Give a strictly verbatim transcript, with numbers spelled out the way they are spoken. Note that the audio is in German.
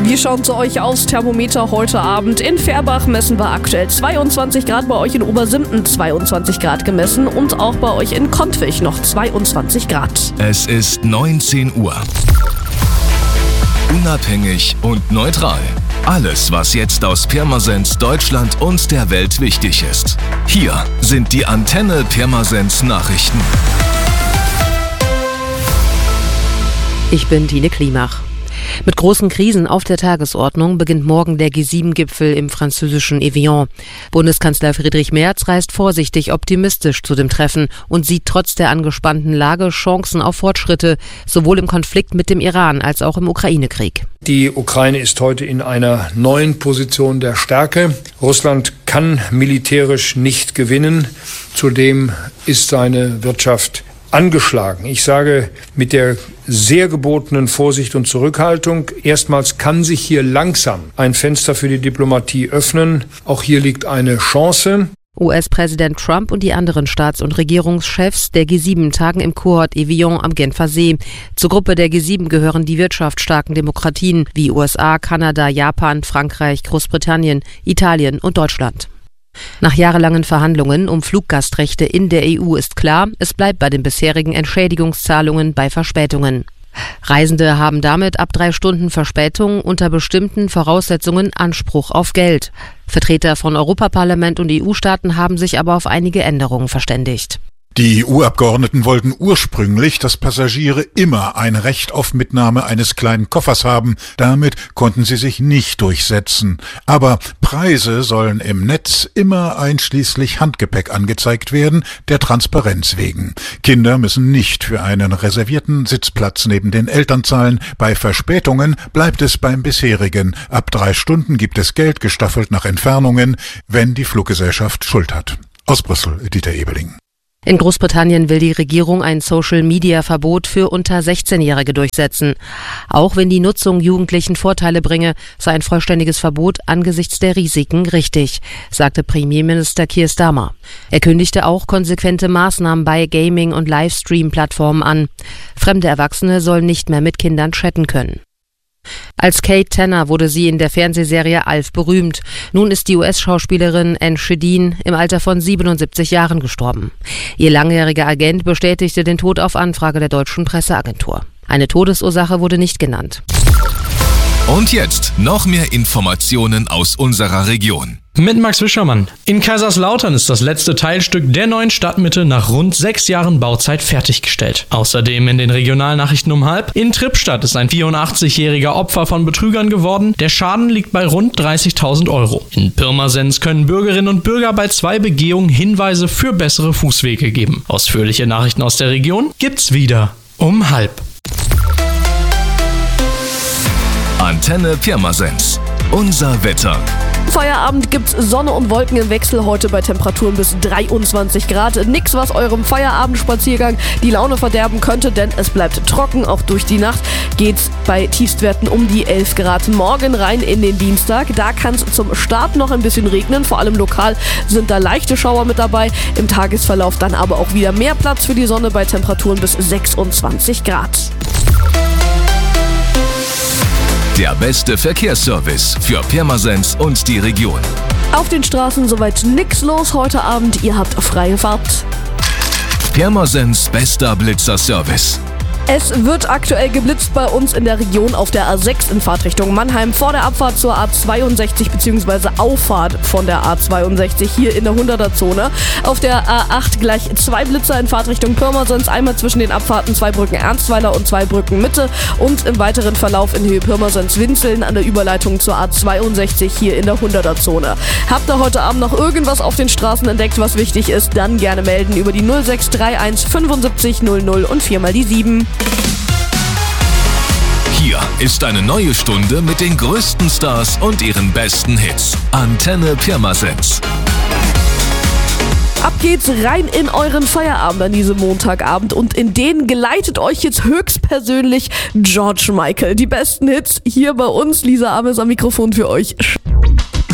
Wir schauen zu euch aufs Thermometer heute Abend. In Fehrbach messen wir aktuell zweiundzwanzig Grad, bei euch in Obersimten zweiundzwanzig Grad gemessen und auch bei euch in Kontwig noch zweiundzwanzig Grad. Es ist neunzehn Uhr. Unabhängig und neutral. Alles, was jetzt aus Pirmasens, Deutschland und der Welt wichtig ist. Hier sind die Antenne Pirmasens Nachrichten. Ich bin Tine Klimach. Mit großen Krisen auf der Tagesordnung beginnt morgen der G sieben Gipfel im französischen Evian. Bundeskanzler Friedrich Merz reist vorsichtig optimistisch zu dem Treffen und sieht trotz der angespannten Lage Chancen auf Fortschritte, sowohl im Konflikt mit dem Iran als auch im Ukraine-Krieg. Die Ukraine ist heute in einer neuen Position der Stärke. Russland kann militärisch nicht gewinnen. Zudem ist seine Wirtschaft angeschlagen. Ich sage mit der sehr gebotenen Vorsicht und Zurückhaltung, erstmals kann sich hier langsam ein Fenster für die Diplomatie öffnen. Auch hier liegt eine Chance. U S-Präsident Trump und die anderen Staats- und Regierungschefs der G sieben tagen im Kurort Evian am Genfer See. Zur Gruppe der G sieben gehören die wirtschaftsstarken Demokratien wie U S A, Kanada, Japan, Frankreich, Großbritannien, Italien und Deutschland. Nach jahrelangen Verhandlungen um Fluggastrechte in der E U ist klar, es bleibt bei den bisherigen Entschädigungszahlungen bei Verspätungen. Reisende haben damit ab drei Stunden Verspätung unter bestimmten Voraussetzungen Anspruch auf Geld. Vertreter von Europaparlament und E U-Staaten haben sich aber auf einige Änderungen verständigt. Die E U-Abgeordneten wollten ursprünglich, dass Passagiere immer ein Recht auf Mitnahme eines kleinen Koffers haben. Damit konnten sie sich nicht durchsetzen. Aber Preise sollen im Netz immer einschließlich Handgepäck angezeigt werden, der Transparenz wegen. Kinder müssen nicht für einen reservierten Sitzplatz neben den Eltern zahlen. Bei Verspätungen bleibt es beim bisherigen. Ab drei Stunden gibt es Geld gestaffelt nach Entfernungen, wenn die Fluggesellschaft Schuld hat. Aus Brüssel, Dieter Ebeling. In Großbritannien will die Regierung ein Social-Media-Verbot für unter sechzehnjährige durchsetzen. Auch wenn die Nutzung Jugendlichen Vorteile bringe, sei ein vollständiges Verbot angesichts der Risiken richtig, sagte Premierminister Keir Starmer. Er kündigte auch konsequente Maßnahmen bei Gaming- und Livestream-Plattformen an. Fremde Erwachsene sollen nicht mehr mit Kindern chatten können. Als Kate Tanner wurde sie in der Fernsehserie Alf berühmt. Nun ist die U S-Schauspielerin Anne Shedeen im Alter von siebenundsiebzig Jahren gestorben. Ihr langjähriger Agent bestätigte den Tod auf Anfrage der deutschen Presseagentur. Eine Todesursache wurde nicht genannt. Und jetzt noch mehr Informationen aus unserer Region. Mit Max Wischermann. In Kaiserslautern ist das letzte Teilstück der neuen Stadtmitte nach rund sechs Jahren Bauzeit fertiggestellt. Außerdem in den Regionalnachrichten um halb. In Trippstadt ist ein vierundachtzigjähriger Opfer von Betrügern geworden. Der Schaden liegt bei rund dreißigtausend Euro. In Pirmasens können Bürgerinnen und Bürger bei zwei Begehungen Hinweise für bessere Fußwege geben. Ausführliche Nachrichten aus der Region gibt's wieder um halb. Antenne Pirmasens. Unser Wetter. Feierabend gibt's Sonne und Wolken im Wechsel, heute bei Temperaturen bis dreiundzwanzig Grad. Nix, was eurem Feierabendspaziergang die Laune verderben könnte, denn es bleibt trocken. Auch durch die Nacht geht's bei Tiefstwerten um die elf Grad. Morgen rein in den Dienstag. Da kann's zum Start noch ein bisschen regnen. Vor allem lokal sind da leichte Schauer mit dabei. Im Tagesverlauf dann aber auch wieder mehr Platz für die Sonne bei Temperaturen bis sechsundzwanzig Grad. Der beste Verkehrsservice für Pirmasens und die Region. Auf den Straßen soweit nix los heute Abend. Ihr habt freie Fahrt. Pirmasens bester Blitzerservice. Es wird aktuell geblitzt bei uns in der Region auf der A sechs in Fahrtrichtung Mannheim vor der Abfahrt zur A zweiundsechzig bzw. Auffahrt von der A zweiundsechzig hier in der hunderter-Zone. Auf der A acht gleich zwei Blitzer in Fahrtrichtung Pirmasens, einmal zwischen den Abfahrten Zweibrücken Ernstweiler und Zweibrücken Mitte und im weiteren Verlauf in Höhe Pirmasens-Winzeln an der Überleitung zur A zweiundsechzig hier in der hunderter-Zone. Habt ihr heute Abend noch irgendwas auf den Straßen entdeckt, was wichtig ist, dann gerne melden über die null sechs drei eins fünfundsiebzig null null und viermal die sieben. Hier ist eine neue Stunde mit den größten Stars und ihren besten Hits. Antenne Pirmasens. Ab geht's rein in euren Feierabend an diesem Montagabend und in den geleitet euch jetzt höchstpersönlich George Michael. Die besten Hits hier bei uns. Lisa Ames am Mikrofon für euch.